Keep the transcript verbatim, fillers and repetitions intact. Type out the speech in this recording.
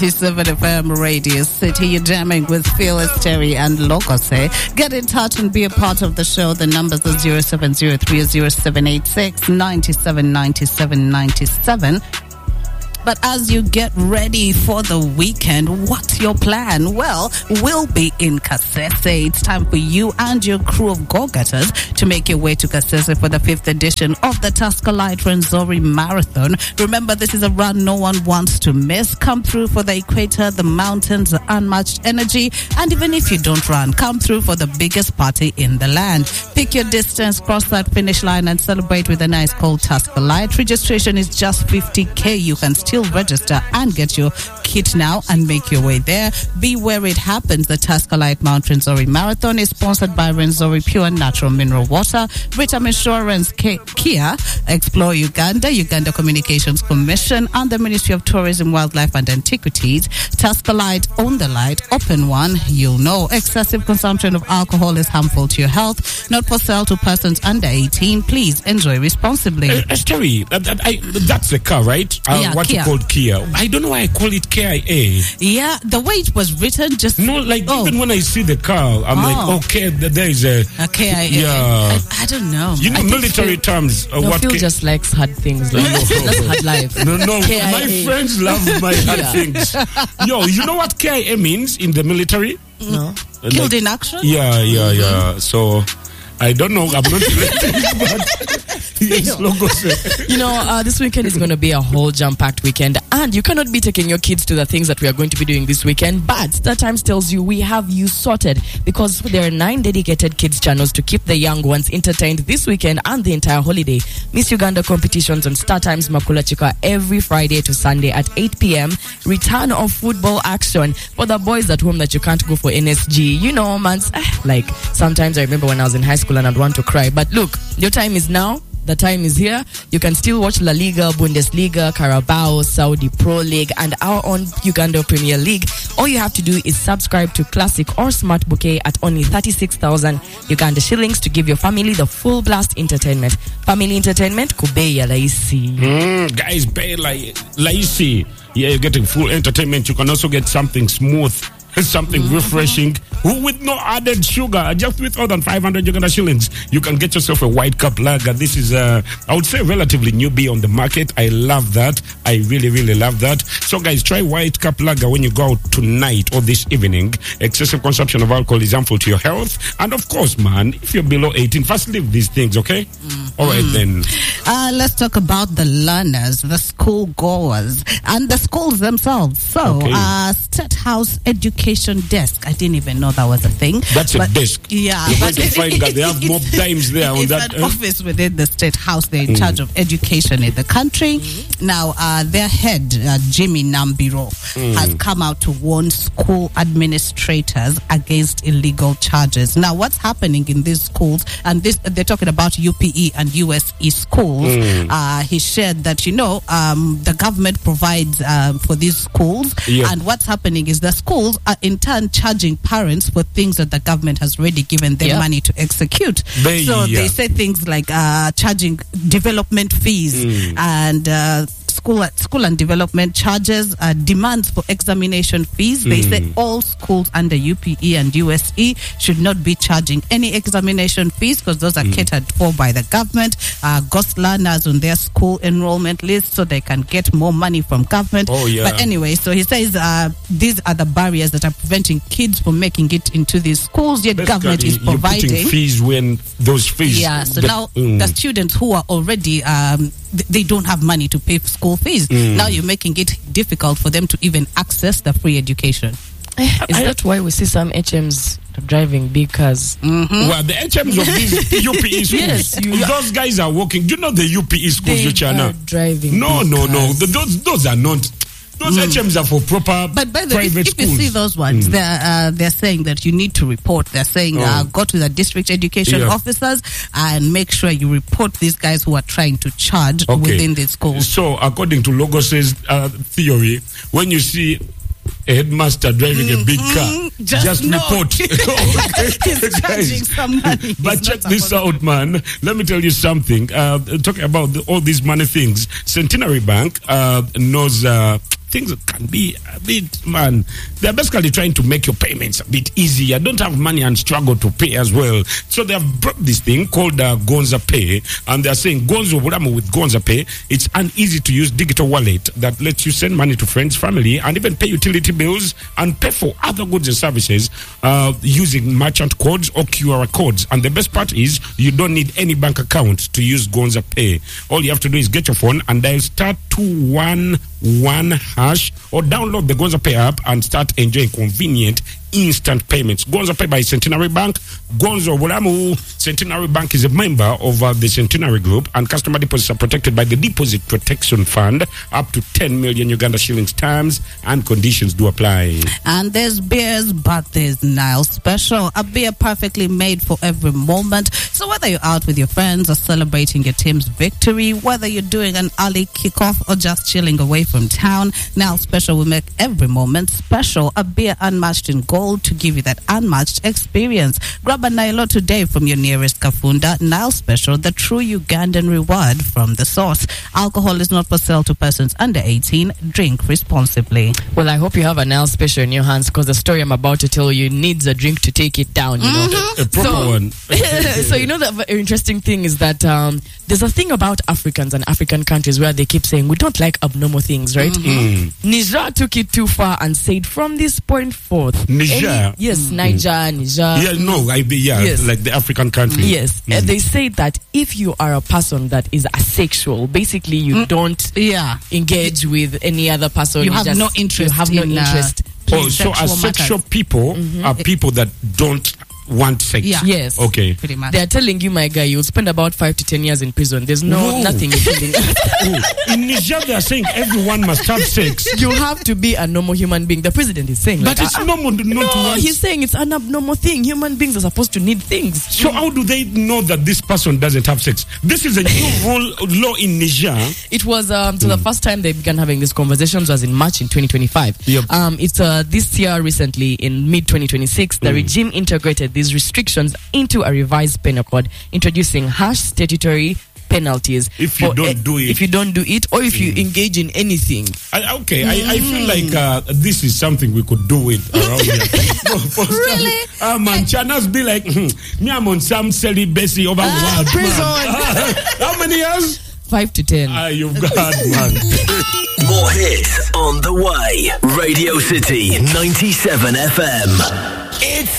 seven F M Radio City. You're jamming with Phyllis, Terry, and Lokose. Get in touch and be a part of the show. The numbers are zero seven zero three zero seven eight six nine seven nine seven nine seven. But as you get ready for the weekend, what's your plan? Well, we'll be in Kasese. It's time for you and your crew of go-getters to make your way to Kasese for the fifth edition of the Tusker Light Rwenzori Marathon. Remember, this is a run no one wants to miss. Come through for the equator, the mountains, the unmatched energy. And even if you don't run, come through for the biggest party in the land. Pick your distance, cross that finish line, and celebrate with a nice cold Tusker Light. Registration is just fifty K. You can still Still register and get your kit now and make your way there. Be where it happens. The Tusker Light Mount Rwenzori Marathon is sponsored by Rwenzori Pure Natural Mineral Water, Britam Insurance, K- Kia, Explore Uganda, Uganda Communications Commission, and the Ministry of Tourism, Wildlife and Antiquities. Tusker Light, own the light, open one, you'll know. Excessive consumption of alcohol is harmful to your health. Not for sale to persons under eighteen. Please enjoy responsibly. Uh, uh, Terry, uh, uh, I, that's the car, right? Uh, yeah, what Kia. you called Kia. I don't know why I call it K I A. Yeah, the way it was written, just no, like oh. even when I see the car, I'm oh. like, okay, there is a, a K I A. Yeah, I, I don't know. You know, I military Phil, terms. Uh, no, what Phil K- just likes hard things. Like, that's hard life. No, no, K I A. my friends love my hard Yeah. things. Yo, you know what K I A means in the military? No. Uh, Killed like, in action? Yeah, yeah, yeah. So I don't know. I'm not related, but yes, Logos. You know, uh, this weekend is going to be a whole jam-packed weekend, and you cannot be taking your kids to the things that we are going to be doing this weekend, but Star Times tells you we have you sorted, because there are nine dedicated kids channels to keep the young ones entertained this weekend and the entire holiday. Miss Uganda competitions on Star Times Makula Chika every Friday to Sunday at eight p.m. Return of football action for the boys at home that you can't go for N S G. You know, man, like sometimes I remember when I was in high school and I'd want to cry, but look, your time is now. The time is here. You can still watch La Liga, Bundesliga, Carabao, Saudi Pro League, and our own Uganda Premier League. All you have to do is subscribe to Classic or Smart Bouquet at only thirty-six thousand Uganda shillings to give your family the full blast entertainment. Family entertainment, kubeya laisi. Mm, guys, pay like laisi. Yeah, you're getting full entertainment. You can also get something smooth. Something mm-hmm. refreshing with no added sugar, just with more than five hundred Uganda shillings. You can get yourself a white cup lager. This is, uh, I would say, relatively newbie on the market. I love that. I really, really love that. So, guys, try white cup lager when you go out tonight or this evening. Excessive consumption of alcohol is harmful to your health. And, of course, man, if you're below eighteen, first leave these things, okay? Mm-hmm. All right, then. Uh, let's talk about the learners, the school goers, and the schools themselves. So, okay. uh, State House Education Desk. I didn't even know that was a thing. That's but, a desk. Yeah. You're but going to find that they have more times there on that. It's an uh, office within the State House. They're in mm. charge of education in the country. Mm. Now, uh, their head, uh, Jimmy Nambiro, mm. has come out to warn school administrators against illegal charges. Now, what's happening in these schools, and this they're talking about U P E and U S E schools, mm. uh, he shared that, you know, um, the government provides um, for these schools, yeah. and what's happening is the schools are in turn charging parents for things that the government has already given them yeah. money to execute. They, so yeah. they say things like uh, charging development fees mm. and uh, school school and development charges, uh, demands for examination fees. They mm. say all schools under U P E and U S E should not be charging any examination fees because those are mm. catered for by the government. Uh, ghost learners on their school enrollment list so they can get more money from government. Oh, yeah. But anyway, so he says uh, these are the barriers that are preventing kids from making it into these schools, yet Basically, government is providing you're putting fees when those fees. Yeah, so the, now mm. the students who are already um, th- they don't have money to pay for school fees. Mm. Now you're making it difficult for them to even access the free education. Is I, that why we see some H Ms driving big cars? Mm-hmm. Well, the H Ms of these U P E schools, yes, you, those guys are working. Do you know the U P E schools, they Luciana? are driving No, big no, cars. no. The, those, those are not. Those Mm. H Ms are for proper But by the way, private if, if schools. you see those ones, Mm. they're uh, they're saying that you need to report. They're saying Oh. uh, go to the district education Yeah. officers and make sure you report these guys who are trying to charge Okay. within the schools. So, according to Logos's uh, theory, when you see a headmaster driving Mm-hmm. a big car, just, just know. report. He's charging some money. But He's check not this supposed out, man. Let me tell you something. Uh, talking about the, all these money things, Centenary Bank uh, knows uh, things can be a bit, man, they're basically trying to make your payments a bit easier. Don't have money and struggle to pay as well. So they have brought this thing called uh, Gonza Pay, and they're saying Gonzo Buramo with Gonza Pay. It's an easy-to-use digital wallet that lets you send money to friends, family, and even pay utility bills and pay for other goods and services uh, using merchant codes or Q R codes. And the best part is you don't need any bank account to use Gonza Pay. All you have to do is get your phone and dial star two one one hash or download the Gonza Pay app and start enjoying convenient instant payments. Gonza Pay by Centenary Bank. Gonzo Bulamu. Centenary Bank is a member of uh, the Centenary Group, and customer deposits are protected by the Deposit Protection Fund. Up to ten million Uganda shillings. Terms and conditions do apply. And there's beers, but there's Nile Special, a beer perfectly made for every moment. So whether you're out with your friends or celebrating your team's victory, whether you're doing an early kickoff or just chilling away from town, Nile Special will make every moment special. A beer unmatched in gold to give you that unmatched experience. Grab a Nilo today from your nearest Kafunda. Nile Special, the true Ugandan reward from the source. Alcohol is not for sale to persons under eighteen. Drink responsibly. Well, I hope you have a Nile Special in your hands, because the story I'm about to tell you needs a drink to take it down, you know. Mm-hmm. A proper so, one. So, you know, the very interesting thing is that um, there's a thing about Africans and African countries where they keep saying we don't like abnormal things, right? Mm. Niger took it too far and said from this point forth. Niger? Any, yes, Mm. Niger, Niger. Yeah, no, I, yeah, Yes. like the African country. Yes, Mm. uh, they say that if you are a person that is asexual, basically you Mm. don't Yeah. engage with any other person. You have just, no interest You have no in, uh, interest. Oh, so sexual asexual matters. people are people that don't want sex. Yeah. Yes. Okay. Pretty much. They are telling you, my guy, you'll spend about five to ten years in prison. There's no Whoa. nothing. Oh, in Niger, they are saying everyone must have sex. You have to be a normal human being. The president is saying, But like, it's ah, normal to not no, want. he's saying it's an abnormal thing. Human beings are supposed to need things. So how do they know that this person doesn't have sex? This is a new rule law in Niger. It was um, so the first time they began having these conversations was in March in twenty twenty-five. Yep. Um, it's uh, this year recently in mid twenty twenty-six, the regime integrated these restrictions into a revised penal code, introducing harsh statutory penalties If you for don't e- do it. If you don't do it, or if you engage in anything. I, okay, I, I feel like uh, this is something we could do it around here. For, for Really? Some, uh, man, Chana's be like, hmm, me, I'm on some celibacy over Ah, world. prison. How many years? Five to ten. Ah, you've got, man. More hits on the way. Radio City ninety-seven F M. It's